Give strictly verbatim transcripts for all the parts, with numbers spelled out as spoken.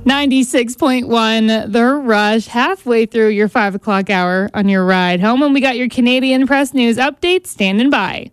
ninety-six point one, The Rush, halfway through your five o'clock hour on your ride home. And we got your Canadian Press News update standing by.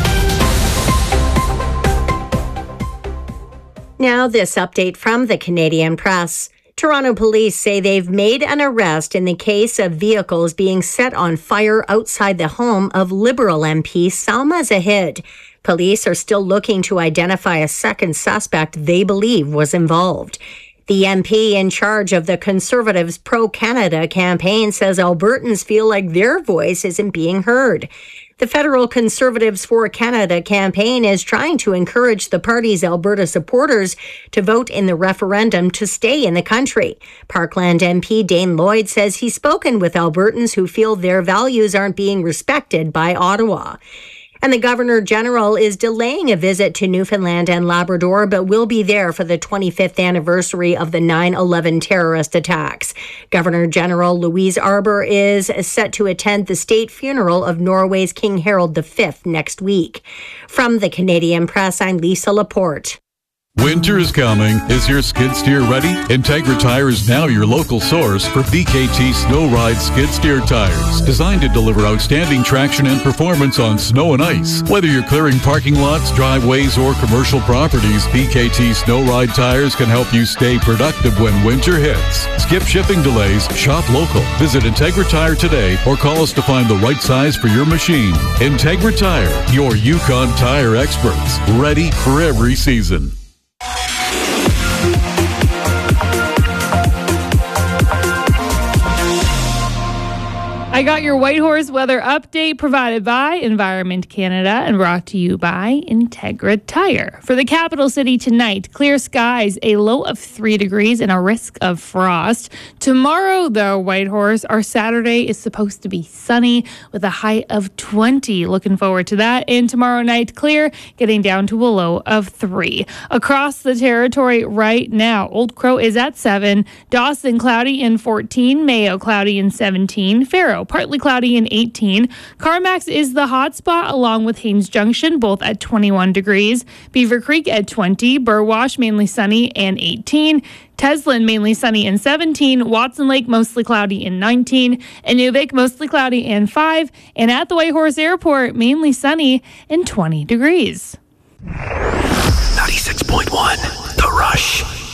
Now this update from the Canadian Press. Toronto police say they've made an arrest in the case of vehicles being set on fire outside the home of Liberal M P Salma Zahid. Police are still looking to identify a second suspect they believe was involved. The M P in charge of the Conservatives' Pro-Canada campaign says Albertans feel like their voice isn't being heard. The federal Conservatives for Canada campaign is trying to encourage the party's Alberta supporters to vote in the referendum to stay in the country. Parkland M P Dane Lloyd says he's spoken with Albertans who feel their values aren't being respected by Ottawa. And the Governor General is delaying a visit to Newfoundland and Labrador, but will be there for the twenty-fifth anniversary of the nine eleven terrorist attacks. Governor General Louise Arbour is set to attend the state funeral of Norway's King Harold the Fifth next week. From the Canadian Press, I'm Lisa Laporte. Winter is coming. Is your skid steer ready? Integra Tire is now your local source for B K T Snow Ride skid steer tires, designed to deliver outstanding traction and performance on snow and ice. Whether you're clearing parking lots, driveways, or commercial properties, B K T Snow Ride tires can help you stay productive when winter hits. Skip shipping delays, shop local. Visit Integra Tire today or call us to find the right size for your machine. Integra Tire, your Yukon tire experts, ready for every season. I got your Whitehorse weather update provided by Environment Canada and brought to you by Integra Tire. For the capital city tonight, clear skies, a low of three degrees and a risk of frost. Tomorrow, though, Whitehorse, our Saturday is supposed to be sunny with a high of twenty. Looking forward to that. And tomorrow night, clear, getting down to a low of three. Across the territory right now, Old Crow is at seven, Dawson cloudy in fourteen, Mayo cloudy in seventeen, Faro partly cloudy in eighteen. Carmax is the hot spot along with Haines Junction, both at twenty-one degrees. Beaver Creek at twenty. Burwash mainly sunny and eighteen. Teslin mainly sunny and seventeen. Watson Lake mostly cloudy and nineteen. Inuvik mostly cloudy and five. And at the Whitehorse Airport mainly sunny and twenty degrees. ninety-six point one The Rush.